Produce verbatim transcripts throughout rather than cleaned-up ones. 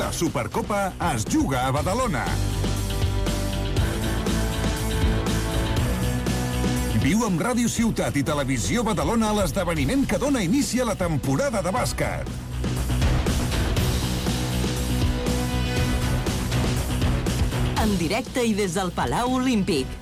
La Supercopa es juga a Badalona. Viu amb Ràdio Ciutat i Televisió Badalona l'esdeveniment que dona inici a la temporada de bàsquet. En directe i des del Palau Olímpic.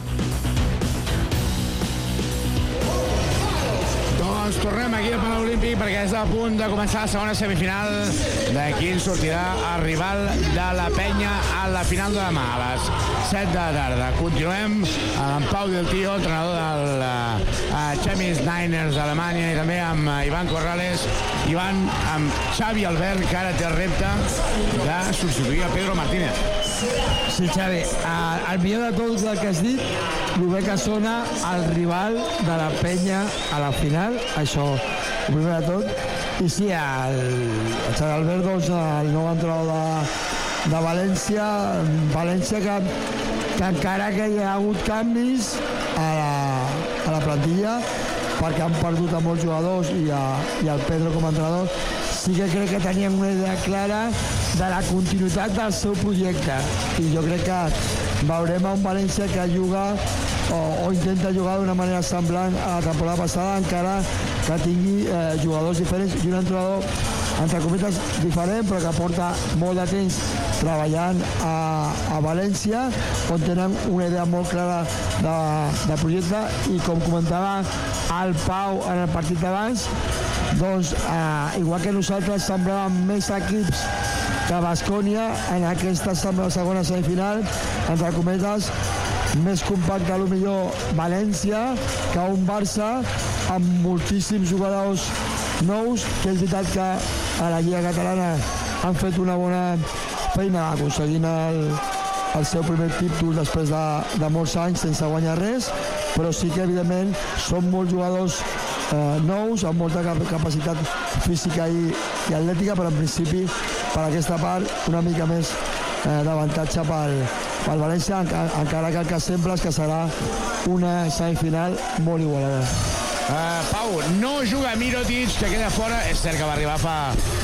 Doncs tornem aquí al Palau Olímpic perquè és a punt de començar la segona semifinal de quin sortirà el rival de la Penya a la final de demà a les set de la tarda. Continuem amb Pau Del Tío, entrenador del uh, Chemnitz Niners d'Alemanya, i també amb uh, Ivan Corrales. Ivan, amb Xavi Albert, que ara té el repte de substituir a Pedro Martínez. Sí, Xavi, uh, el millor de tot el que has dit, el bé que sona el rival de la Penya a la final, això, el primer de tot. I sí, el, el Xavi Albert, doncs, el nou entrenador de, de València, València que, que encara que hi ha hagut canvis a la, a la plantilla, perquè han perdut a molts jugadors i, a, i el Pedro com a entrenador, sí que crec que teníem una idea clara de la continuïtat del seu projecte. I jo crec que veurem a un València que juga o, o intenta jugar d'una manera semblant a la temporada passada, encara que tingui eh, jugadors diferents i un entrenador, entre cometes, diferent, però que porta molt de temps treballant a, a València, on tenen una idea molt clara de, de projecte. I com comentava el Pau en el partit d'abans, doncs, eh, igual que nosaltres semblàvem més equips que Baskonia en aquesta segona semifinal, entre cometes, més compacte a lo millor València que un Barça amb moltíssims jugadors nous, que és veritat que a la Lliga Catalana han fet una bona feina aconseguint el, el seu primer títol després de, de molts anys sense guanyar res, però sí que evidentment són molts jugadors eh, nous, amb molta capacitat física i, i atlètica, però en principi per aquesta part una mica més eh, d'avantatge pel, pel València, encara que el que sembla és que serà una semifinal molt igualada. Uh, Pau, no juga Mirotic, que queda fora. És cert que va arribar fa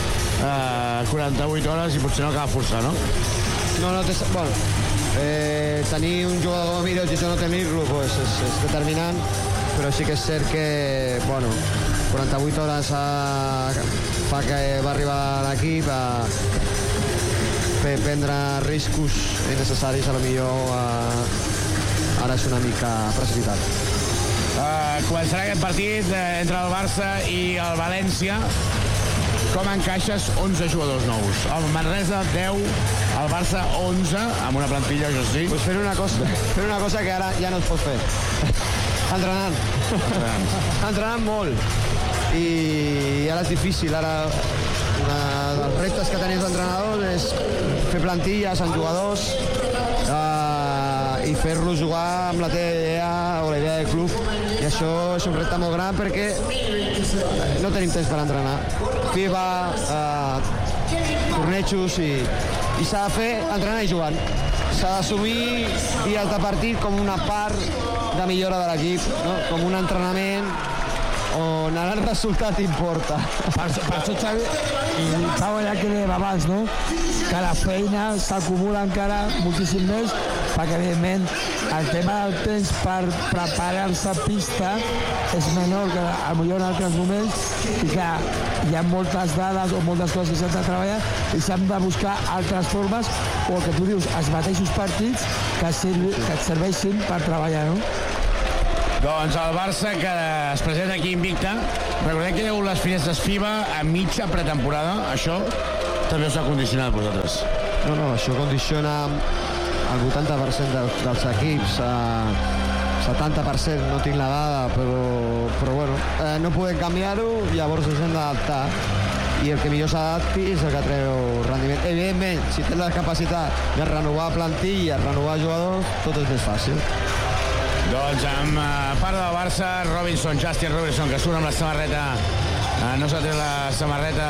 uh, quaranta-vuit hores i potser no acaba forçar, no? No, no té... Bueno, eh, tenir un jugador com Mirotic o no tenir-lo pues, és, és determinant, però sí que és cert que, bueno, quaranta-vuit hores a, fa que va arribar a l'equip a fer prendre riscos innecessaris, a lo millor uh, ara és una mica precipitat. Uh, començarà aquest partit uh, entre el Barça i el València. Com encaixes onze jugadors nous? El Manresa deu, el Barça onze, amb una plantilla, això sí. Pues fer una cosa, fer una cosa que ara ja no es pot fer. Entrenant. Entrenant. Entrenant molt. I ara és difícil. Ara una dels reptes que tenim l'entrenador és fer plantilles amb jugadors uh, i fer-los jugar amb la teva idea o la idea del club. I això és un repte molt gran perquè no tenim temps per entrenar. FIBA, eh, tornejos i, i s'ha de fer entrenant i jugant. S'ha d'assumir dies de partit com una part de millora de l'equip, no? Com un entrenament on el resultat importa. Per, per això, Xavi, i Pau, allà que dèiem abans, no? Que la feina s'acumula encara moltíssim més, perquè, evidentment, el tema del temps per preparar-se a pista és menor que potser en altres moments, i que hi ha moltes dades o moltes coses que s'han de treballar i s'han de buscar altres formes, o el que tu dius, els mateixos partits que, servi, que et serveixin per treballar, no? Doncs el Barça, que es presenta aquí invicta. Recordem que hi ha les finestres FIBA a mitja pretemporada. Això també us ha condicionat a vosaltres. No, no, això condiciona el vuitanta per cent dels, dels equips. Eh, setanta per cent no tinc la dada, però, però bueno, eh, no podem canviar-ho, llavors ens hem d'adaptar. I el que millor s'adapti és el que treu rendiment. Evidentment, si tens la capacitat de renovar plantilla, renovar jugadors, tot és més fàcil. Doncs amb uh, part del Barça, Robinson, Justin Robinson, que surt amb la samarreta, uh, no s'ha tret la samarreta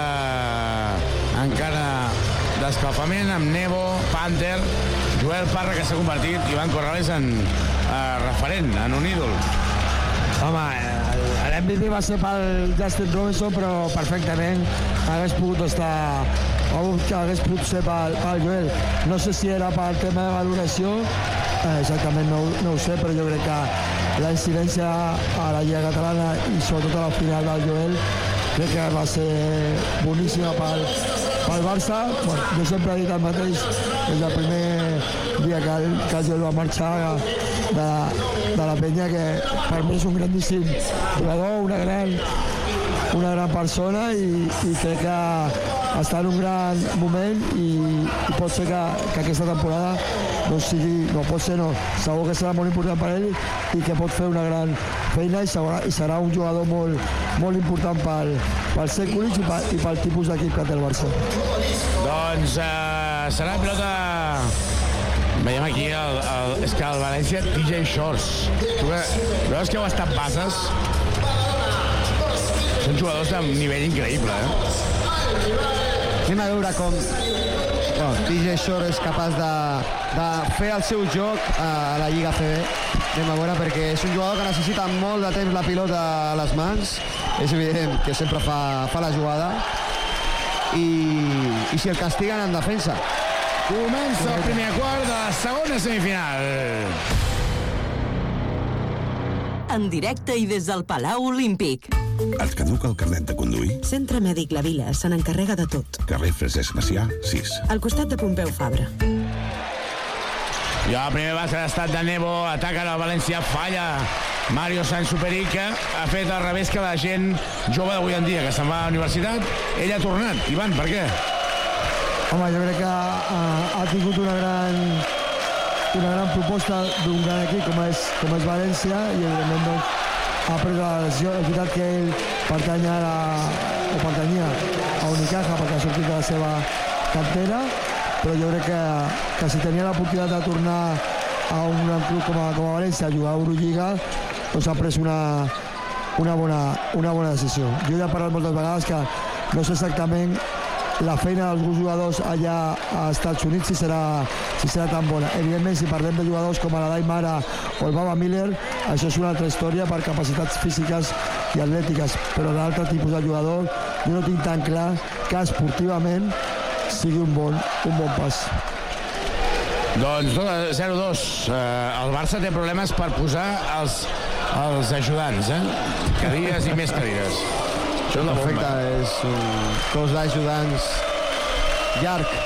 encara d'escalfament, amb Nebo, Panther, Joel Parra, que s'ha convertit, Ivan Corrales, en uh, referent, en un ídol. Home, l'M V P va ser pel Justin Robinson, però perfectament hagués pogut estar que hagués pogut ser pel, pel Joel. No sé si era pel tema de valoració, eh, exactament no, no ho sé, però jo crec que la incidència a la Lliga Catalana i sobretot a la final del Joel crec que va ser boníssima pel, pel Barça. Bueno, jo sempre he dit el mateix des del primer dia que el, que el Joel va marxar de, de la penya, que per mi és un grandíssim jugador, una gran, una gran persona i, i crec que està en un gran moment i, i pot ser que, que aquesta temporada no sigui, no pot ser no, segur que serà molt important per ell i que pot fer una gran feina i serà, i serà un jugador molt, molt important pel, pel Sekulic i, pel, i pel tipus d'equip que té el Barça. Doncs uh, serà pilota... Veiem aquí, el, el, és que el València T J Shorts. Tu veus que heu estat bases? Són jugadors d'un nivell increïble, eh? Anem a veure com oh, T J Shorts és capaç de, de fer el seu joc a la Lliga A C B. Anem a veure, perquè és un jugador que necessita molt de temps la pilota a les mans. És evident que sempre fa, fa la jugada. I, i si el castiguen en defensa. Comença el primer quart de la segona semifinal. En directe i des del Palau Olímpic. Et caduca el carnet de conduir? Centre Mèdic La Vila se n'encarrega de tot. Carrer Francesc Macià, sis. Al costat de Pompeu Fabra. I el primer bàsquet ha estat de Nebo, ataca el València, falla Mario Sainz-Superic, que ha fet al revés que la gent jove d'avui en dia, que se'n va a la universitat. Ell ha tornat. Ivan, per què? Home, jo crec que ha, ha tingut una gran, una gran proposta d'un gran equip com és, com és València i evidentment doncs, ha pres la decisió. És veritat que ell pertany ara, o pertanyia a Unicaja perquè ha sortit de la seva cantera, però jo crec que, que si tenia l'oportunitat de tornar a un gran club com a, com a València a jugar a Eurolliga, doncs ha pres una, una, bona, una bona decisió. Jo ja he parlat moltes vegades que no sé exactament la feina dels jugadors allà als Estats Units si serà, si serà tan bona. Evidentment, si parlem de jugadors com l'Adai Mara o el Baba Miller, això és una altra història per capacitats físiques i atlètiques, però d'altre tipus de jugador jo no tinc tan clar que esportivament sigui un bon, un bon pas. Doncs zero dos. Eh, el Barça té problemes per posar els, els ajudants, eh? Cadires i més cadires. Això és la bomba. Perfecte, és un cos d'ajudants llarg.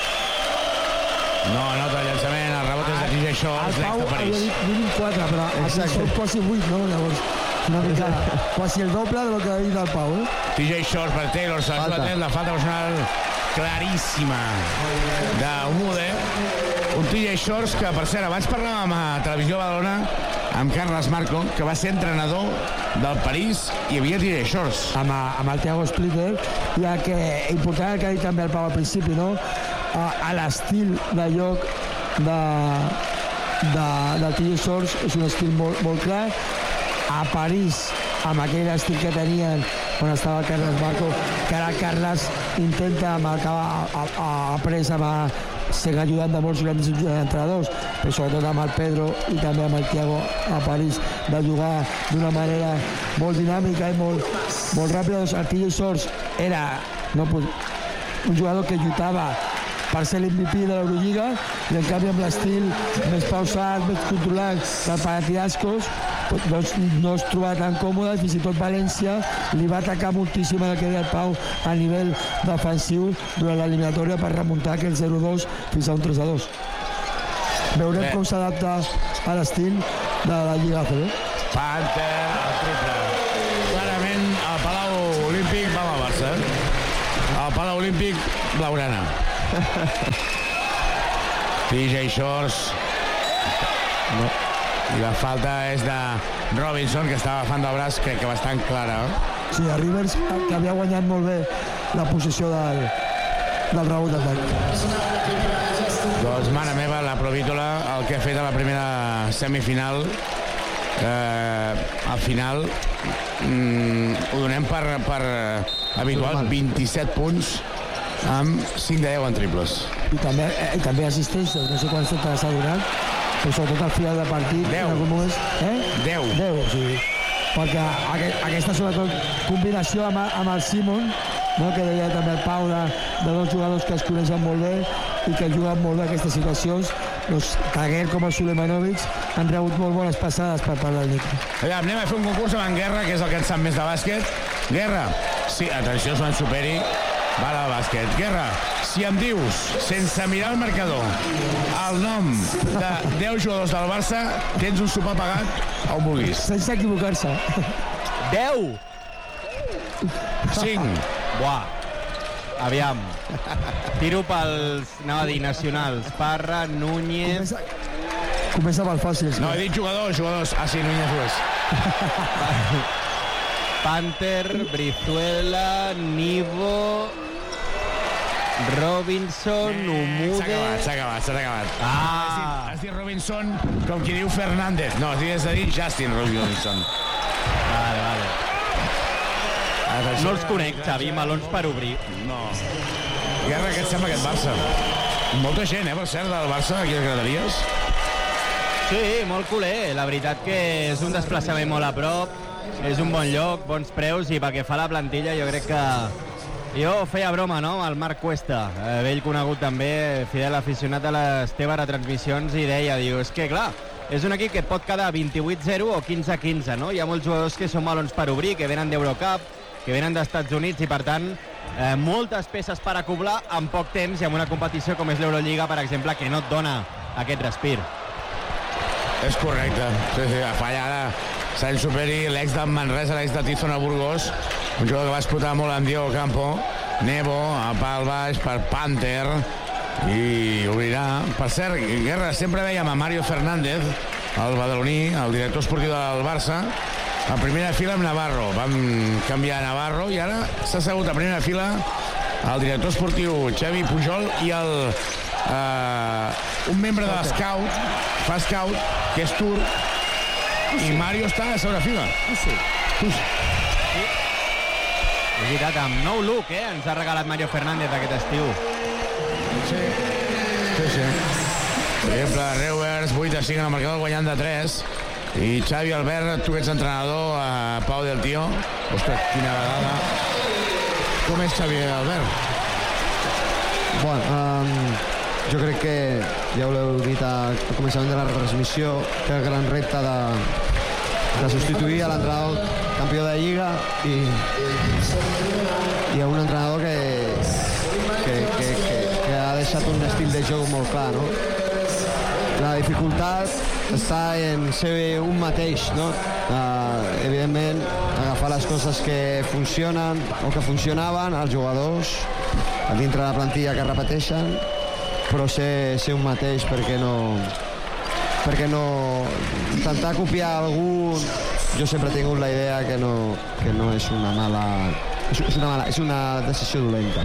No, nota el llançament, el rebot és de T J Shorts, l'ex de París. havia dit mínim quatre, però aquí són quasi vuit, no? Llavors, una mica, quasi el doble del que ha dit el Pau, eh? T J Shorts per Taylor, se la juga la falta personal claríssima d'Umude. Un T J Shorts que, per cert, abans parlàvem a Televisió Badalona amb Carles Marco, que va ser entrenador del París i hi havia T J Shorts. Amb, amb el Thiago Splitter, ja que important el que ha dit també el Pau al principi, no? A, a l'estil de joc de, de, de T J Shorts és un estil molt, molt clar. A París, amb aquell estil que tenien on estava Carles Marco, que ara Carles intenta marcar a, a, a, a pressa amb a, sent ajudant de molts grans entrenadors, però sobretot amb el Pedro i també amb el Thiago a París, de jugar d'una manera molt dinàmica i molt, molt ràpida. Doncs el T J Shorts era no, un jugador que lluitava per ser l'M V P de l'Eurolliga i en canvi amb l'estil més pausat, més controlat del Panathinaikos, doncs no es trobava tan còmode, fins i tot València li va atacar moltíssim el que deia el Pau a nivell defensiu durant l'eliminatòria per remuntar aquell zero dos fins a un tres a dos. Veurem Bé. com s'adapta a l'estil de la Lliga A C B. Panther, el triple. Clarament, el Palau Olímpic va amb el Barça. El Palau Olímpic, blaugrana. T J Shorts. No. I la falta és de Robinson, que estava agafant del braç, crec que bastant clara. Sí, a Rivers, que havia guanyat molt bé la posició del, del rebot d'atac. Doncs, mare meva, la Provítola, el que ha fet a la primera semifinal, eh, al final, mm, ho donem per, per habitual, vint-i-set punts amb cinc de deu en triples. I també, eh, i també assistències, no sé quants totes s'ha donat, però sobretot al final de partit, deu. En algun moment, eh? deu. deu, sí. Perquè aquest, aquesta, sobretot, combinació amb, amb el Simon no? Que deia també el Pau de, de dos jugadors que es coneixen molt bé i que juguen molt bé aquestes situacions. Doncs Caguer com el Sulemanovic han rebut molt bones passades per part del Nico. Allà, anem a fer un concurs amb en Guerra, que és el que en sap més de bàsquet. Guerra, sí, atenció, Joan Superi, va al bàsquet. Guerra, si em dius, sense mirar el marcador, el nom de deu jugadors del Barça, tens un sopar pagat on vulguis. Sense equivocar-se. deu! cinc. Buah. Aviam. Tiro pels, anava a dir, nacionals. Parra, Núñez... Comença, comença pel fàcil. No, he dit jugadors, jugadors. Ah, sí, Núñez ho és. Panther, Brizuela, Nivo, Robinson, Umude... S'ha acabat, s'ha acabat, s'ha acabat. Ah! Has dit, has dit Robinson com qui diu Fernández. No, has de dir Justin Robinson. Vale, vale. No els conec, Xavi, melons per obrir. No. Guerra, què et sembla aquest Barça? Molta gent, eh, per cert, del Barça, aquí a Graderies. Sí, molt culer. La veritat que és un desplaçament molt a prop, és un bon lloc, bons preus, i pel que fa a la plantilla jo crec que... Jo feia broma, no?, al Marc Cuesta, eh, vell conegut també, fidel aficionat a les teves retransmissions, i deia, diu, és que clar, és un equip que pot quedar vint-i-vuit zero o quinze quinze, no? Hi ha molts jugadors que són melons per obrir, que venen d'Eurocup, que venen d'Estats Units, i per tant eh, moltes peces per acoblar en poc temps, i amb una competició com és l'Eurolliga, per exemple, que no et dona aquest respir. És correcte. Sí, sí, a fallar ara Sant Superi, l'ex del Manresa, l'ex de Tizona Burgos, un jugador que va explotar molt en Diego Campo. Nebo, a pal baix per Panther, i obrirà. Per cert, Guerra, sempre veiem a Mario Fernández, el badaloní, el director esportiu del Barça, a primera fila amb Navarro. Vam canviar a Navarro i ara s'ha assegut a primera fila el director esportiu Xavi Pujol i el uh, un membre de l'Scout, fa Scout, que és turc, i Mario està a la segona fila. Sí. Sí. És veritat, amb nou look, eh? Ens ha regalat Mario Fernández aquest estiu. Sí, sí, sí. Per exemple, Reuvers, vuit a cinc en el marcador, guanyant de tres. I Xavi Albert, tu que ets entrenador, a Pau del Tio. Ostres, quina vegada. Com és Xavi Albert? Bueno, um, jo crec que ja ho heu dit al començament de la transmissió, té el gran repte de, de substituir a l'entrenador campió de Lliga i, i a un entrenador que, que, que, que, que ha deixat un estil de joc molt clar, no? La dificultat està en ser un mateix, no? Uh, evidentment, agafar les coses que funcionen o que funcionaven, els jugadors, a dintre de la plantilla que repeteixen, però ser, ser un mateix perquè no... perquè no... intentar copiar algú... Jo sempre he tingut la idea que no, que no és una mala... És, és, una mala, és una decisió dolenta.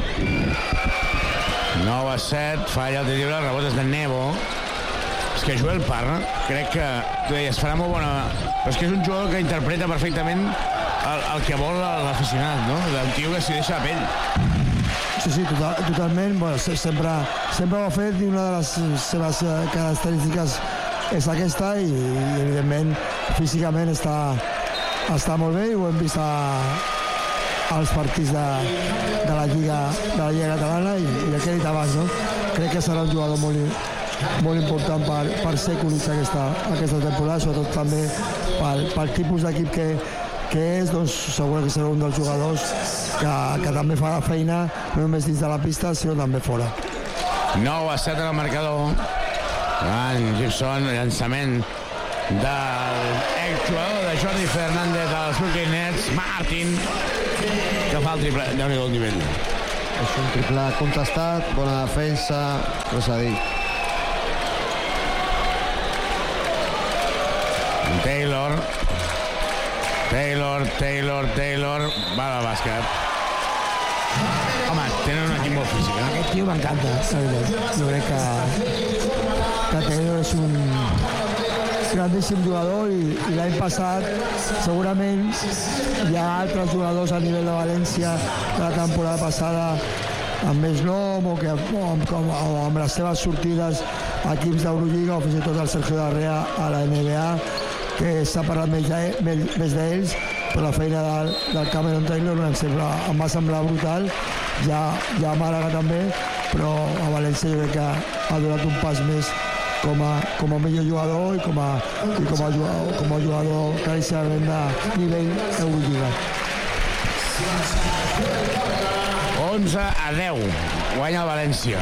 nou a set, falla el tir lliure, el rebot és de Nebo. És que Joel Parra, crec que, tu deies, farà molt bona... Però és que és un jugador que interpreta perfectament el, el que vol l'aficionat, no? Un tio que s'hi deixa la pell. Sí, sí, total, totalment. Bueno, sempre, sempre ho ha fet i una de les seves característiques és aquesta i, i evidentment, físicament està, està molt bé i ho hem vist a, als partits de, de la Lliga de la Lliga Catalana i, i el que he dit abans, no? Crec que serà un jugador molt, molt important per, per ser coneix aquesta, aquesta temporada, sobretot també pel, pel tipus d'equip que, que és, doncs segur que serà un dels jugadors que, que també fa la feina no només dins de la pista, sinó també fora. nou a set en el marcador. Joan Gibson, llançament del exjugador de Jordi Fernández dels Brooklyn Nets, Martin, que fa el triple. Déu-n'hi-do el nivell. És un triple contestat, bona defensa, res a dir. Taylor, Taylor, Taylor, Taylor, va al bàsquet. Home, tenen un equip molt físic, eh? Aquest tio m'encanta, jo crec que, que Taylor és un grandíssim jugador i, i l'any passat segurament hi ha altres jugadors a nivell de València de la temporada passada amb més nom o, que, o, amb, o amb les seves sortides a equips d'Eurolliga o fins i tot el Sergio Darrea a la N B A, que s'ha parlat més, més d'ells, però la feina del, del Cameron Taylor em, sembla, em va semblar brutal, ja, ja a Màlaga també, però a València jo crec que ha donat un pas més com a, com a millor jugador i com a, i com a jugador, com a jugador claríssimament de nivell Eurolliga. onze a deu, guanya el València.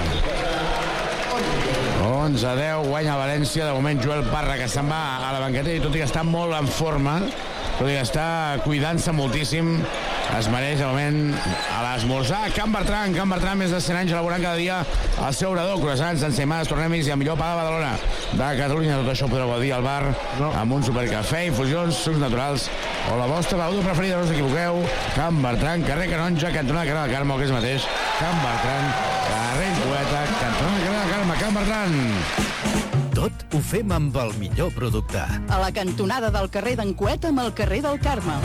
onze a deu, guanya el València. De moment Joel Parra, que se'n va a la banqueta, i tot i que està molt en forma, tot i que està cuidant-se moltíssim, es mereix de moment a l'esmorzar. Can Bertran, Can Bertran, més de cent anys elaborant cada dia el seu obrador, croissants, ensaïmades, tornemis i el millor pa de Badalona de Catalunya. Tot això podreu gaudir al bar no. amb un supercafè, infusions, sucs naturals o la vostra beguda preferida, no us equivoqueu. Can Bertran, carrer Canonja, cantonada Carrer del Carme, o que és mateix. Can Bertran, carrer Poeta, cantonada Carrer del Carme. Can Bertran. Tot ho fem amb el millor producte. A la cantonada del carrer d'en Cueta amb el carrer del Carme.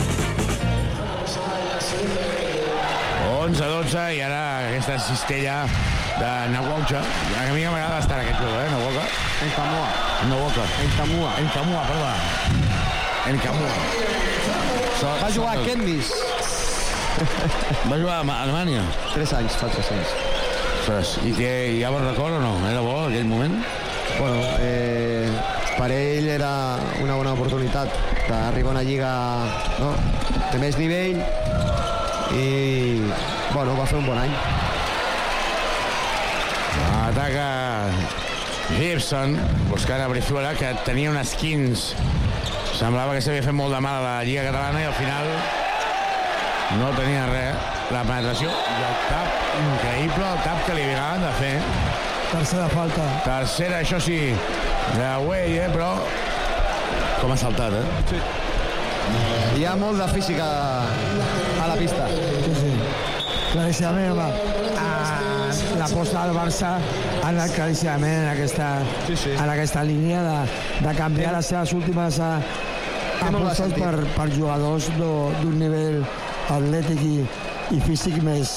onze a dotze, i ara aquesta cistella de Nahuaucha. A mi m'agrada bastant aquest jugador, eh, Nahuaucha. En Camua. Nahuaucha. En Camua. En Camua, perdó. En Camua. So, Va jugar a Kenmis. Va jugar a Alemanya. Tres anys, fa tres anys. Ostres, i què, hi ha bon record o no? Era bo aquell moment? Bueno, eh, per ell era una bona oportunitat d'arribar a una lliga, no, de més nivell i, bueno, va fer un bon any. Ataca Gibson, buscant a Brizuela, que tenia unes quinze. Semblava que s'havia fet molt de mal a la Lliga Catalana i al final no tenia res. La penetració i el tap, increïble el tap que li havien de fer. Tercera falta. Tercera, això sí, de Way, eh, però com ha saltat, eh? Sí. Hi ha molt de física a la pista. Sí, sí. Claríssimament, home. Ah, l'aposta del Barça ha anat claríssimament en aquesta, sí, sí. en aquesta línia de, de canviar les seves últimes uh, apostes per, per jugadors d'un nivell atlètic i, i físic més,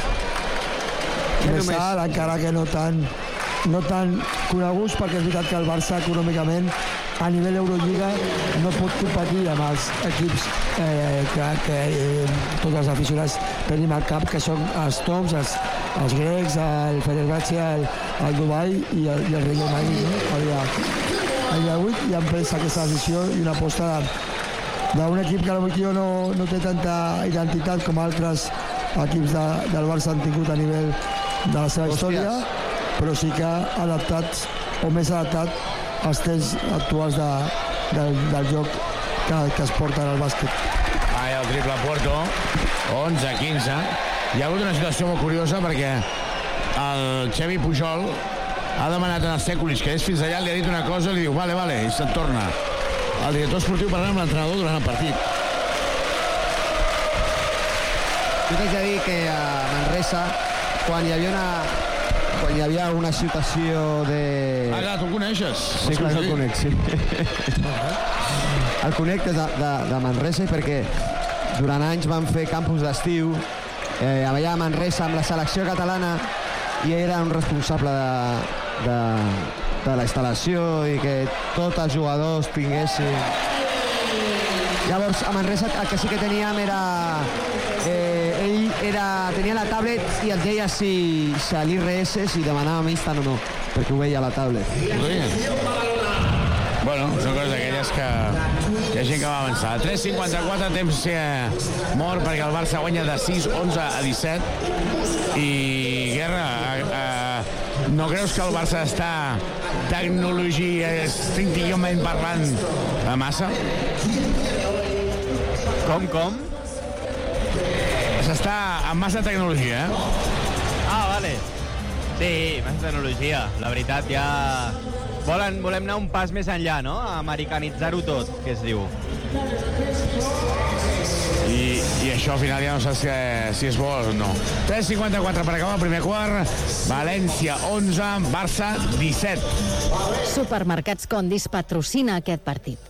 més alt, encara que no tan, no tan coneguts, perquè és veritat que el Barça econòmicament a nivell Eurolliga no pot competir amb els equips eh, que, que eh, tots els aficionats tenim al cap, que són els Toms, els, els grecs, el Fenerbahçe, el, el Dubai i el, i el Real Madrid, no? El dia, el dia vuit, i han pres aquesta decisió i una aposta d'un equip que potser no, no té tanta identitat com altres equips de, del Barça han tingut a nivell de la seva història, Hòsties. Però sí que ha adaptat, o més adaptat, els temps actuals de, del, del joc que, que es porten al bàsquet. Ah, el triple Porto, onze a quinze. Hi ha hagut una situació molt curiosa perquè el Xavi Pujol ha demanat en el Sekulic que és fins allà, li ha dit una cosa i li diu vale, vale, i se'n torna. El director esportiu parlant amb l'entrenador durant el partit. Jo t'haig de dir que a Manresa, quan hi havia una, quan hi havia una situació de... Ah, clar, tu el coneixes. Sí, clar, el conec, sí. El conec des de, de, de Manresa perquè durant anys van fer campus d'estiu eh, allà a Manresa amb la selecció catalana i era un responsable de, de, de la instal·lació i que tots els jugadors tinguessin... Llavors, a Manresa el que sí que teníem era... Eh, ell era, tenia la tablet i et deia si, si a l'I R S si demanàvem instant o no, perquè ho veia a la tablet. Ho deia? Bueno, són coses d'aquelles que hi ha gent que va avançar. tres cinquanta-quatre, temps eh, mort perquè el Barça guanya de sis onze a disset. I Guerra, eh, eh, no creus que el Barça està tecnologia, instintivament parlant, a massa? Com, com? S'està amb massa tecnologia, eh? Ah, vale. Sí, massa tecnologia. La veritat, ja... Volen, volem anar un pas més enllà, no? Americanitzar-ho tot, que es diu. I, i això al final ja no saps si, si és bo o no. tres cinquanta-quatre per acabar el primer quart. València onze, Barça disset. Supermercats Condis patrocina aquest partit.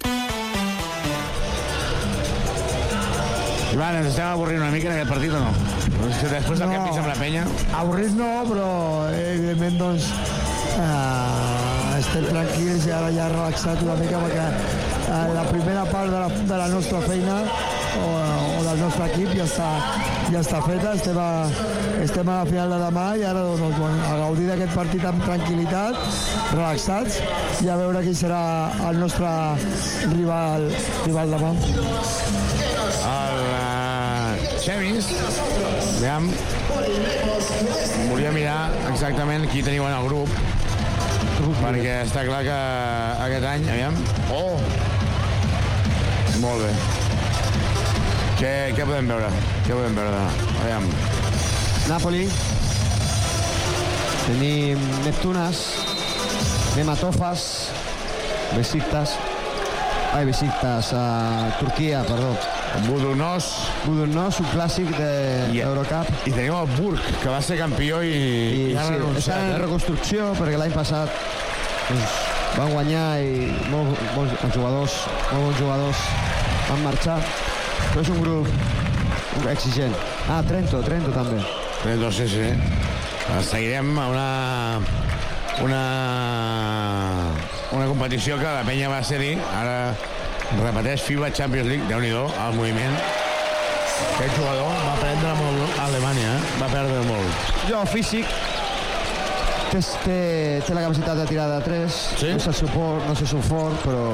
Ivan, ens estem avorrint una mica en aquest partit o no? Després del no, que hem vist amb la penya... Avorrit no, però evidentment doncs eh, estem tranquils i ara ja relaxat una mica perquè eh, la primera part de la, de la nostra feina o, o del nostre equip ja està, ja està feta. Estem a, estem a la final de demà i ara doncs, bueno, a gaudir d'aquest partit amb tranquil·litat, relaxats, i a veure qui serà el nostre rival, rival demà. El uh, Chemis, aviam, volia mirar exactament qui teniu en el grup, perquè està clar que aquest any, aviam, oh, molt bé. Què, què podem veure? Què podem veure? Aviam. Napoli. Tenim Neptunas, Nematofas, Besiktas, ai, Besiktas, uh, Turquia, perdó. Budurnos. Budurnos, un clàssic d'Eurocup. I tenim el Burg, que va ser campió i, I, i ha sí, renunciat. està en reconstrucció, perquè l'any passat doncs, van guanyar i molt, molts jugadors, molt bons jugadors van marxar. Però és un grup exigent. Ah, Trento, Trento també. Trento, sí, sí. Seguirem a una... una... una competició que la penya va ser-hi. Ara repeteix FIBA Champions League. Déu-n'hi-do, el moviment. Aquest jugador va prendre molt a Alemanya, eh? Va perdre molt. Jo, físic, té, té, té la capacitat de tirar de tres. Sí? No sé el suport, no sé el suport, però...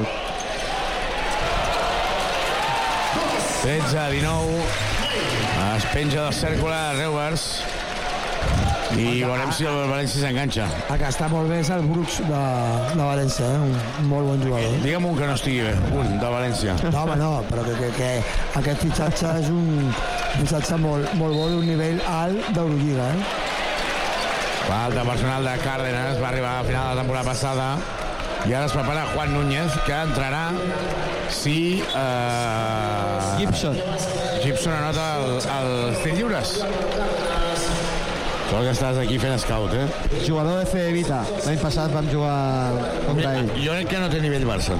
tretze a dinou. Es penja del cercle Reuvers. I veurem si el València s'enganxa. El que està molt bé és el Brooks de, de València, eh? Un molt bon jugador. Digue'm un que no estigui bé, un de València. No, home, no, però que, que, que aquest fitxatge és un fitxatge molt, molt bo d'un nivell alt d'Eurolliga, eh? Falta personal de Cárdenas, va arribar a la final de la temporada passada i ara es prepara Juan Núñez, que entrarà si eh... Gibson Gibson anota els el tirs lliures. Sort que estàs aquí fent scout, eh? Jugador de F E Vita. L'any passat vam jugar contra ell. Jo crec que no té nivell Barça.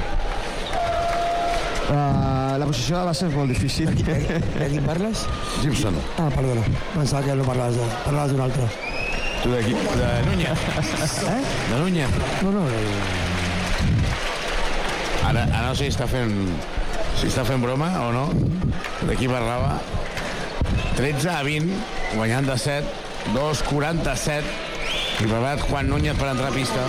Uh, la posició de base és molt difícil. De qui parles? Gibson. Ah, perdona. Pensava que no parlaves de... Parlaves d'un altre. Tu d'aquí? De Núñez. Eh? De Núñez. No, no. no. Ara, ara no sé si està fent... si està fent broma o no. D'aquí parlava. tretze a vint, guanyant de set. dos quaranta-set. I preparat Juan Núñez per entrar a pista.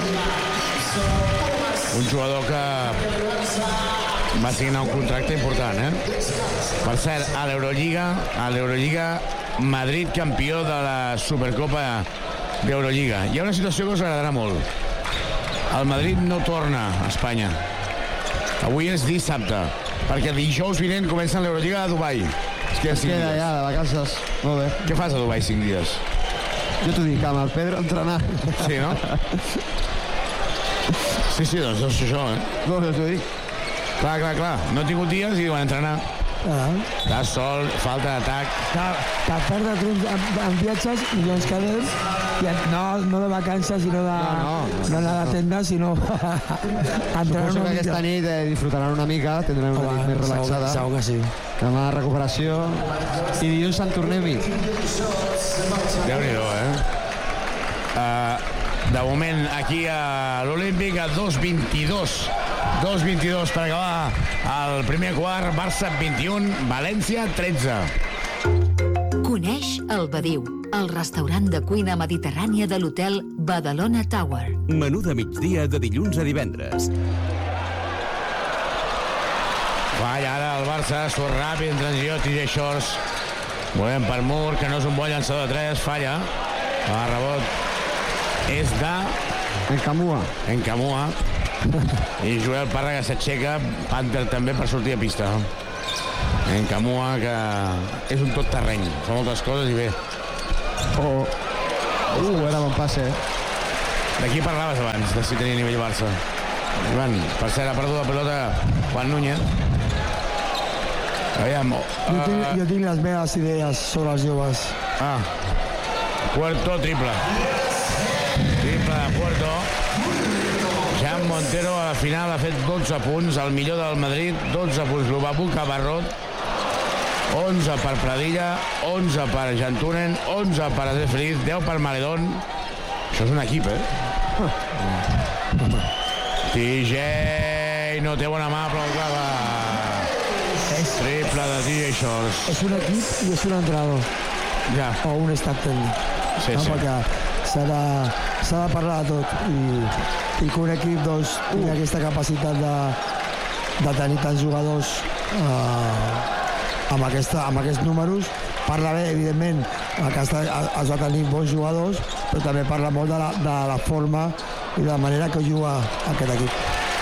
Un jugador que va signar un contracte important, eh? Per cert, a l'Eurolliga, a l'Eurolliga, Madrid campió de la Supercopa d'Eurolliga. Hi ha una situació que us agradarà molt. El Madrid no torna a Espanya. Avui és dissabte, perquè dijous vinent comença l'Eurolliga a Dubai. Es queda cinc Queda dies. allà, de vacances. Molt bé. Què fas a Dubai cinc dies? Jo t'ho dic, amb el Pedro entrenar. Sí, no? Sí, sí, doncs és això, eh? No, jo t'ho dic. Clar, clar, clar. No he tingut dies i diuen entrenar. Ah. Estàs sol, falta d'atac. Que, que perdre temps en, en viatges i ens quedem i en, no, no de vacances, sinó de, No, no. no anar a tenda, sinó entrenar Suposo una que aquesta mica. nit eh, disfrutaran una mica, tindran una Home, nit més segur, relaxada. segur que sí. Demà recuperació. I dilluns en tornem-hi. Déu-n'hi-do, eh? Uh, de moment, aquí a l'Olímpic, a dos vint-i-dos. dos vint-i-dos per acabar el primer quart. Barça vint-i-un, València tretze. Coneix el Badiu, el restaurant de cuina mediterrània de l'hotel Badalona Tower. Menú de migdia de dilluns a divendres. Falla ara el Barça, surt ràpid en transició, T J Shorts. Volem per Mur, que no és un bon llançador de tres, falla. El rebot és de... Encamua. Encamua. I Joel Parra, que s'aixeca, Panther també per sortir a pista. Encamua, que és un tot terreny, fa moltes coses i bé. Oh. Uh, era bon passe, eh? De qui parlaves abans, de si tenia nivell Barça? Ivan, per cert, ha perdut la pelota Juan Núñez. Aviam. Uh... Jo, tinc, jo tinc les meves idees sobre els joves. Ah. Puerto, triple. Triple de Puerto. Jan Montero a la final ha fet dotze punts, el millor del Madrid, dotze punts. Lubabu Cabarrot, onze per Pradilla, onze per Jantunen, onze per Andrés Feliz, deu per Maledón. Això és un equip, eh? T J no té bona mà, però clava. És, Triple de D J Shores. és un equip i és un entrenador. Ja. O un staff tècnic. Sí, no? sí. Perquè s'ha de, s'ha de parlar de tot. I, i que un equip doncs, tingui uh. aquesta capacitat de, de tenir tants jugadors eh, amb, aquesta, amb aquests números, parla bé, evidentment, aquesta, has de tenir bons jugadors, però també parla molt de la, de la forma i de la manera que juga aquest equip.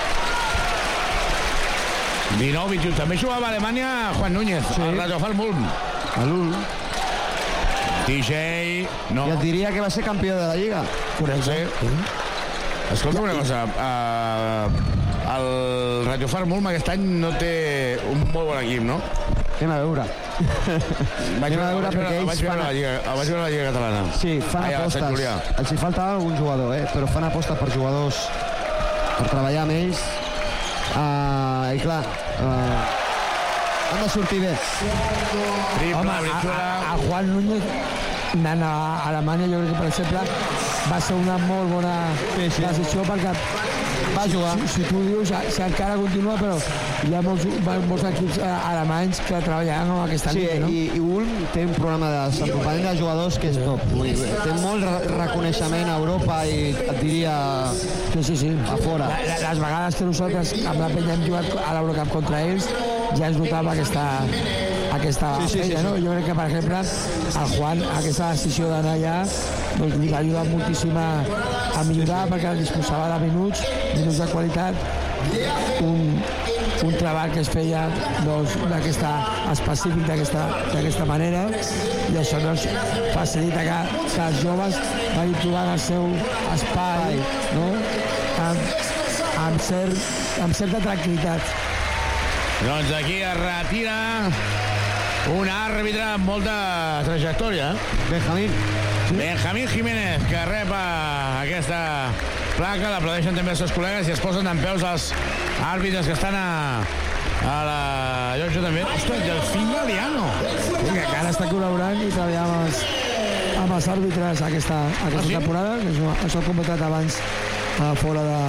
dinou vint u. També jugava a Alemanya Juan Núñez, sí. El Rajofal Mulm. A l'U L. D J... No. I et diria que va ser campió de la Lliga. Correcte. Sí. Escolta una cosa, uh, el Rajofal Mulm aquest any no té un molt bon equip, no? Anem a veure. Vaig veure, veure perquè ells vaig veure fan... la Lliga, vaig veure la Lliga Catalana. Sí, fan Ai, apostes. Els hi falta algun jugador, eh? Però fan apostes per jugadors per treballar amb ells. Uh, I clar, uh, han de sortir bé. Home, a, a, a Juan Núñez anant a Alemanya, jo crec que, per exemple, va ser una molt bona sí, sí. decisió perquè va jugar. Si, si tu dius, si encara continua, però hi ha molts, molts equips alemanys que treballen amb aquesta sí, línia, no? I, i Ulm té un programa de desenvolupament de jugadors que és top. Té molt reconeixement a Europa i et diria sí, sí, sí. a fora. La, les vegades que nosaltres amb la penya hem jugat a l'Eurocup contra ells, ja es notava aquesta, aquesta sí, sí, feina, sí, sí. no? Jo crec que, per exemple, el Juan, aquesta decisió d'anar allà, doncs li va ajudar moltíssim a, a millorar perquè disposava de minuts, minuts de qualitat, un, un treball que es feia doncs, d'aquesta, específic d'aquesta manera, i això doncs, facilita que, que els joves vagin trobant el seu espai, no? amb, amb, cert, amb certa tranquil·litat. Doncs aquí es retira un àrbitre amb molta trajectòria. Benjamín. Benjamín Jiménez, que rep aquesta placa, l'aplaudeixen també els seus col·legues i es posen en peus els àrbitres que estan a, a la llotja també. Ostres, Delfín Galiano. Que encara està col·laborant i treballar amb els, amb els àrbitres aquesta, aquesta ah, sí? temporada. Això, això ho he comentat abans uh, fora de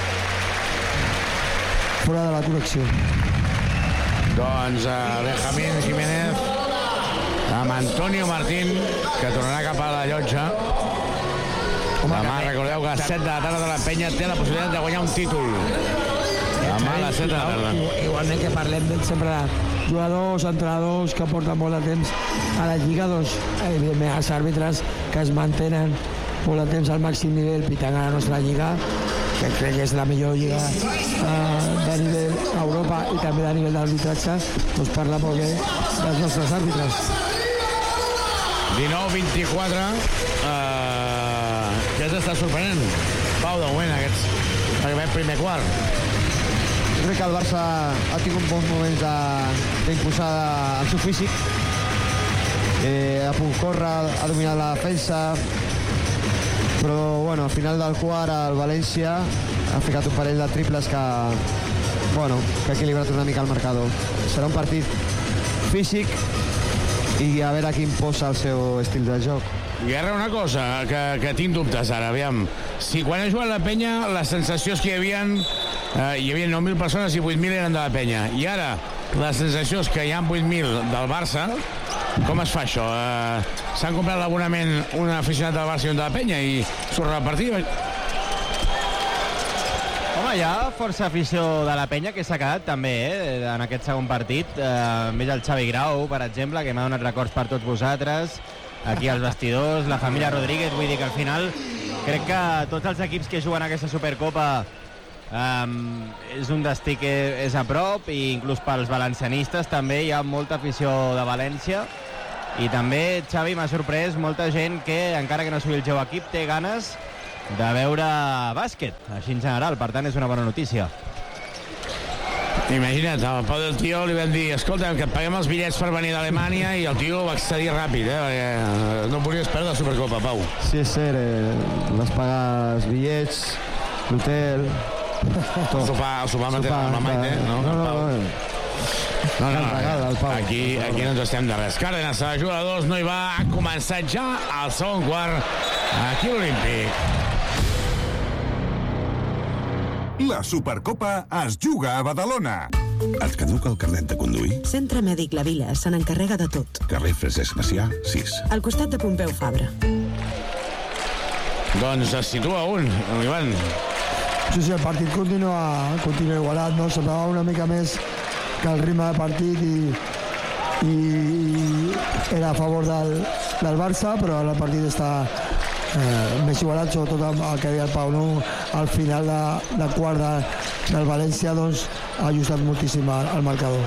fora de la connexió. Doncs uh, Benjamín Jiménez amb Antonio Martín, que tornarà cap a la llotja. Home, demà recordeu que a les set de la tarda de la penya té la possibilitat de guanyar un títol. Demà a les set de la tarda. Igualment que parlem sempre de jugadors, entrenadors que porten molt de temps a la Lliga, doncs evidentment els àrbitres que es mantenen molt de temps al màxim nivell pitant a la nostra Lliga, que crec que és la millor lliga eh, de nivell a Europa i també de nivell d'arbitratge, doncs parla molt bé dels nostres àrbitres. dinou vint-i-quatre, eh, què t'està sorprenent? Pau, de moment, aquests, perquè vam primer quart. Jo crec que el Barça ha tingut bons moments d'imposar el seu físic, eh, a punt córrer, ha dominat la defensa, però bueno, al final del quart el València ha ficat un parell de triples que, bueno, que ha equilibrat una mica el marcador. Serà un partit físic i a veure qui imposa el seu estil de joc. Guerra, una cosa, que, que tinc dubtes ara, aviam. Si quan ha jugat la penya, les sensacions que hi havia, eh, hi havia nou mil persones i vuit mil eren de la penya. I ara, les sensacions que hi ha vuit mil del Barça, com es fa això? Eh, S'han comprat l'abonament un aficionat del Barça i un de la penya i surt repartit? Home, hi ha força afició de la penya que s'ha quedat també eh, en aquest segon partit. Eh, més el Xavi Grau, per exemple, que m'ha donat records per tots vosaltres. Aquí als vestidors, la família Rodríguez, vull dir que al final crec que tots els equips que juguen a aquesta Supercopa Um, és un destí que és a prop i inclús pels valencianistes també hi ha molta afició de València i també, Xavi, m'ha sorprès molta gent que, encara que no sigui el seu equip, té ganes de veure bàsquet, així en general, per tant és una bona notícia. Imagina't, al Pau del Tio li vam dir, escolta, que et paguem els bitllets per venir d'Alemanya i el tio va accedir ràpid, eh, perquè no volies perdre la Supercopa, Pau. Sí, és cert, eh, vas pagar els bitllets, l'hotel... El sopar, el sopar amb la Maite, no? No, no, no. No, no, no, aquí, aquí no ens estem de res. Cárdenas, a jugadors, no hi va, ha començat ja el segon quart aquí a l'Olímpic. La Supercopa es juga a Badalona. Et caduca el carnet de conduir? Centre Mèdic La Vila se n'encarrega de tot. Carrer Francesc Macià, sis. Al costat de Pompeu Fabra. Doncs es situa un, l'Ivan. Sí, sí, el partit continua, continua igualat, no? Semblava una mica més que el ritme del partit i, i, i era a favor del, del Barça, però el partit està eh, més igualat, sobretot amb el que deia el Pau, no? Al final de, de quart de, del València doncs, ha ajustat moltíssim el marcador.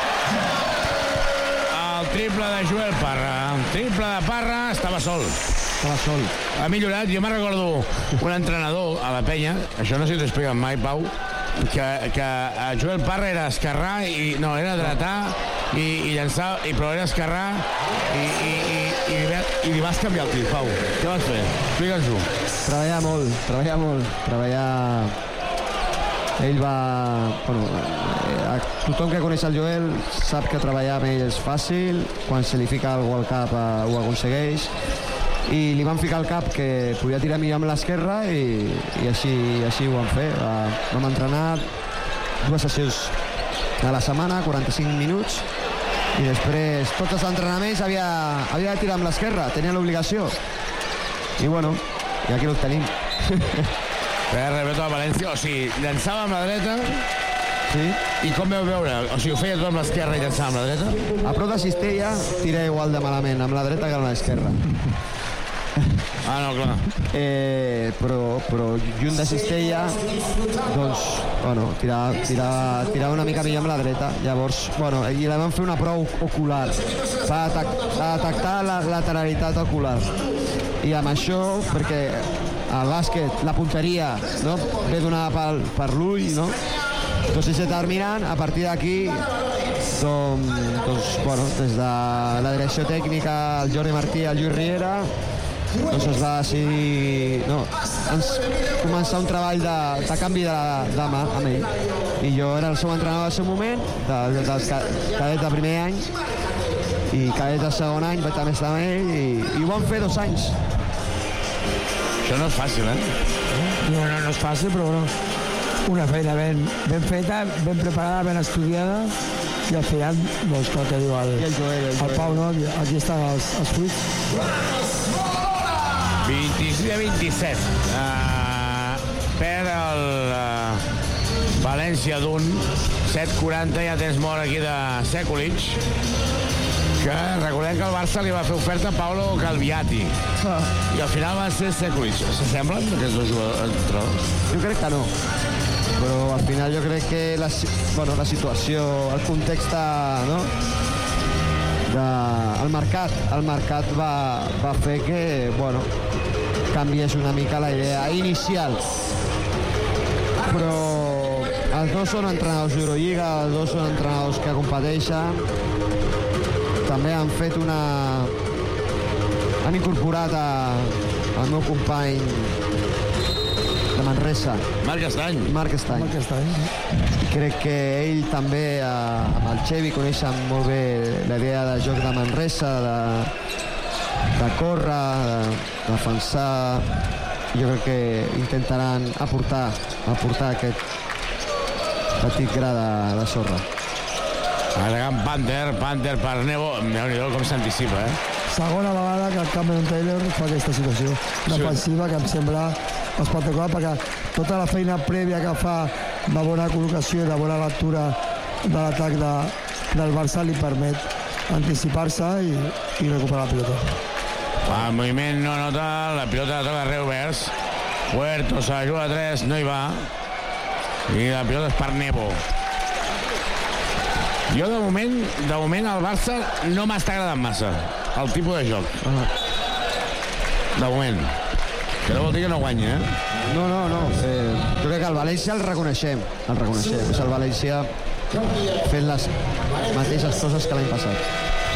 El triple de Joel Parra, el triple de Parra, estava sol. Estava sol. Ha millorat, jo me'n recordo un entrenador a la penya, això no sé si t'ho expliquen mai, Pau, que, que Joel Parra era esquerrà i no, era dretà i, i llançar, i però era esquerrà i, i, i, i, i li vas canviar el tir, Pau. Què vas fer? Explica'ns-ho. Treballar molt, treballar molt, treballar... Ell va... Bueno, eh, tothom que coneix el Joel sap que treballar amb ell és fàcil, quan se li fica algú al cap eh, ho aconsegueix, i li van ficar al cap que podia tirar millor amb l'esquerra i, i així, així ho vam fer. Va, vam entrenar dues sessions a la setmana, quaranta-cinc minuts, i després tots els entrenaments havia, havia de tirar amb l'esquerra, tenia l'obligació. I bueno, i aquí el tenim. Per rebet a València, o sigui, llançava amb la dreta. Sí. I com veu veure? O sigui, ho feia tot amb l'esquerra i llançava amb la dreta? A prop de Cistella tira igual de malament amb la dreta que amb l'esquerra. Ah, no, clar. Eh, però, però lluny de Cistella, doncs, bueno, tirava, tirava, tirava una mica millor amb la dreta. Llavors, bueno, i la van fer una prova ocular per detectar la lateralitat ocular. I amb això, perquè el bàsquet, la punteria, no? Ve donada per, per l'ull, no? Doncs ells estaven mirant, a partir d'aquí, doncs, doncs, bueno, des de la direcció tècnica, el Jordi Martí i el Lluís Riera, doncs es va decidir, no, ens començar un treball de, de canvi de, de mà amb ell. I jo era el seu entrenador al seu moment, del de, de, cadet de primer any, i cadet de segon any vaig també estar amb ell, i, i ho vam fer dos anys. Això no és fàcil, eh? No, no, no és fàcil, però bueno, una feina ben, ben feta, ben preparada, ben estudiada, i al final, doncs, clar que diu el, I el Joel, el, el Pau, no? Aquí estan els, els fruits. vint-i-sis a vint-i-set. Uh, perd el uh, València d'un set quaranta, ja tens mort aquí de Sekulic, que recordem que el Barça li va fer oferta a Paolo Calviati. Ah. I al final va ser Sekulic. S'assemblen aquests dos jugadors? Jo crec que no. Però al final jo crec que la, bueno, la situació, el context, no? De, el mercat, el mercat va, va fer que, bueno, canviés una mica la idea inicial. Però els dos són entrenadors d'Eurolliga, els dos són entrenadors que competeixen. També han fet una... han incorporat a, al meu company de Manresa. Marc Estany. Marc Estany. Marc Estany. Crec que ell també, eh, amb el Xevi, coneixen molt bé la idea de joc de Manresa, de, de córrer, de, de defensar. Jo crec que intentaran aportar, aportar aquest petit gra de, de sorra. Agregant Panther, Panther per Nebo, Déu-n'hi-do com s'anticipa, eh? Segona vegada que el Cameron Taylor fa aquesta situació defensiva, que em sembla espectacular, perquè tota la feina prèvia que fa de bona col·locació i de bona lectura de l'atac de, del Barça li permet anticipar-se i, i recuperar la pilota. El moviment no nota, la pilota toca Reuvers. Huerto se la juga a tres, no hi va. I la pilota és per Nebo. Jo, de moment, de moment el Barça no m'està agradant massa, el tipus de joc. Ah. De moment. Que no vol dir que no guanyi, eh? No, no, no. Eh, jo crec que el València el reconeixem. El reconeixem. És el València fent les mateixes coses que l'any passat.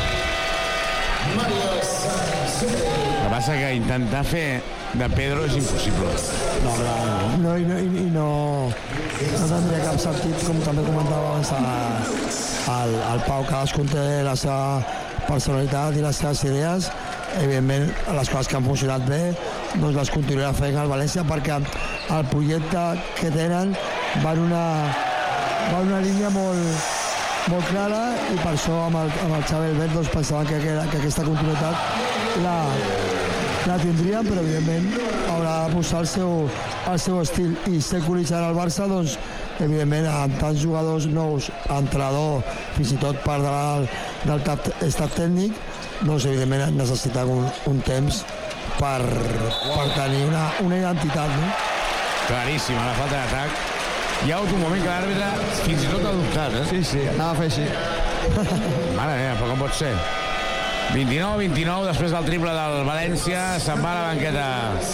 El que passa que intentar fer de Pedro és impossible. No, no, no, i no, i no, no tindria cap sentit, com també comentava abans el, el Pau, cadascun té la seva personalitat i les seves idees. Evidentment, les coses que han funcionat bé doncs les continuarà fent el València, perquè el projecte que tenen van una, van una línia molt, molt clara i per això amb el, amb el Xavi Albert doncs, pensaven que, que, que aquesta continuïtat la, la tindrien, però evidentment haurà de posar el seu, el seu estil. I Sekulic ara al Barça, doncs, evidentment, amb tants jugadors nous, entrenador, fins i tot part de la, del tap, estat tècnic, doncs, evidentment, necessita un, un temps per, per tenir una, una identitat, no? Claríssima la falta d'atac. Hi ha hagut un moment que l'àrbitre fins i tot ha dubtat, eh? Sí, sí, anava a fer així. Mare meva, però com pot ser? vint-i-nou vint-i-nou, després del triple del València, se'n va a la banqueta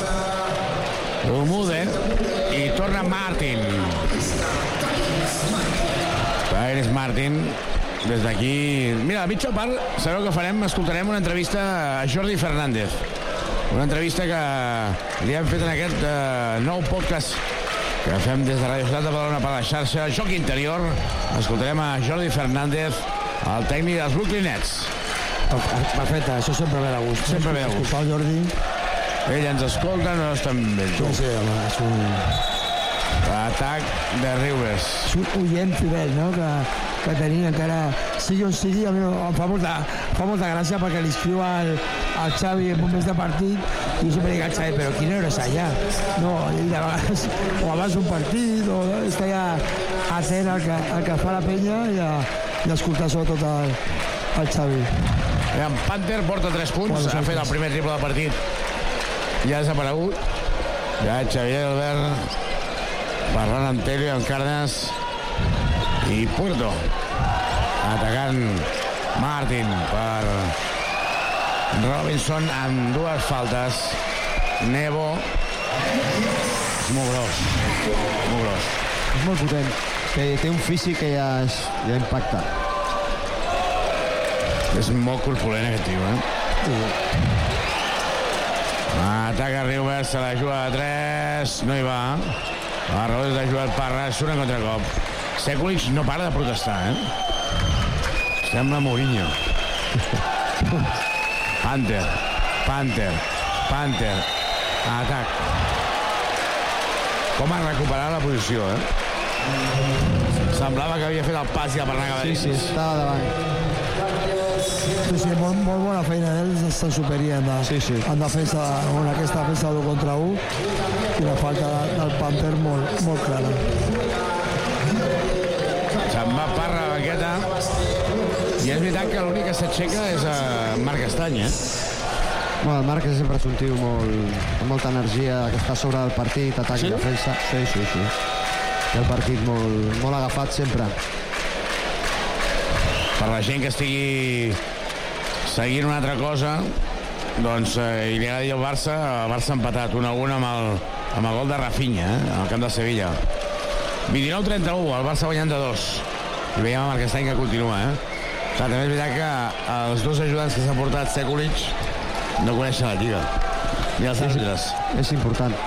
Umude i torna Martin. Tyrese Martin, des d'aquí... Mira, a mitja part, sabeu què farem? Escoltarem una entrevista a Jordi Fernández. Una entrevista que li hem fet en aquest uh, nou podcast que fem des de Radio Ciutat de Badalona per la xarxa Joc Interior. Escoltarem a Jordi Fernández, el tècnic dels Brooklyn Nets. Perfecte, això sempre ve de gust. Sempre ve de gust. Escoltar el Jordi. Ell ens escolta, no estem bé. Sí, sí, home, és un... Atac de Rivers. És un oient fidel, no?, que, que tenim encara, sigui on sigui, a mi em fa molta, fa molta gràcia perquè li escriu al, al Xavi en moments de partit i jo sempre dic al Xavi, però quina hora és allà? No, i de vegades, o abans d'un partit, o està ja atent al que, al que fa la penya i, a, i escoltar sobretot el, el Xavi. En Panther porta tres punts, ha fet el primer triple del partit i ha desaparegut. Ja Xavier Albert parlant amb Telio, amb Cárdenas i Puerto atacant Martin per Robinson amb dues faltes. Nebo és molt gros, molt gros, és molt potent, té, té un físic que ja, és, ja impacta. És molt corpulent aquest tio, eh? Sí. Ataca Rivers, se la juga a tres, no hi va. A Rodés de Joel Parra, surt en contracop. Sekulic no para de protestar, eh? Sembla Mourinho. Panther, Panther, Panther. Atac. Com ha recuperat la posició, eh? Semblava que havia fet el pas i el Bernat Gavadí. Sí, sí, estava davant. Sí, sí, molt, molt bona feina d'ells, estan superient de, sí, sí. en defensa, en aquesta defensa d'un contra un i la falta del Panther molt, molt clara. Se'n va Parra a la banqueta i és veritat que l'únic que s'aixeca és a Marc Estany, eh? Bueno, el Marc és sempre un tio molt, amb molta energia, que està sobre el partit, atac i sí? defensa. Sí, sí, sí. Té el partit molt, molt agafat sempre. Per la gent que estigui seguint una altra cosa, doncs eh, i li agradi el Barça, el Barça ha empatat un a un amb el, amb el gol de Rafinha, eh, en el camp de Sevilla. vint-i-nou trenta-u, el Barça guanyant de dos. I veiem a Marc Estany que continua, eh? Clar, també és veritat que els dos ajudants que s'ha portat Sekulic no coneixen la lliga. Ni els àrbitres. És important.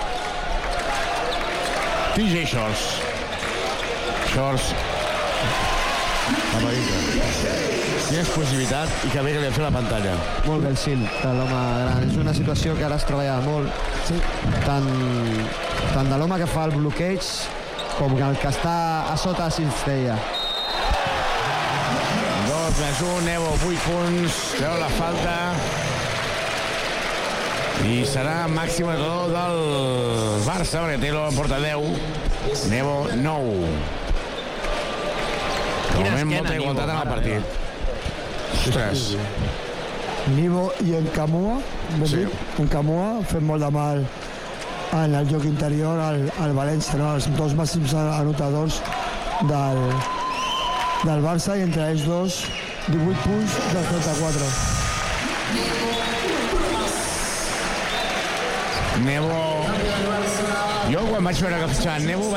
T J Shorts. Shorts. La petita. Quina explosivitat i que bé que li ha fet la pantalla. Molt bé el cim de l'home gran. És una situació que ara es treballa molt. Sí. Tant, tant de l'home que fa el bloqueig com el que està a sota de cistella. Dos més un, Nebo, vuit punts, treu la falta. I serà màxim error del Barça, perquè Taylor porta deu, Nebo nou. De moment molta igualtat en el partit. Ostres. Nibo i en Camua, sí. En Camua fent molt de mal en el joc interior al, al València, no? Els dos màxims anotadors del, del Barça i entre ells dos divuit punts del trenta-quatre. Nebo... Jo quan vaig veure que fitxava Nebo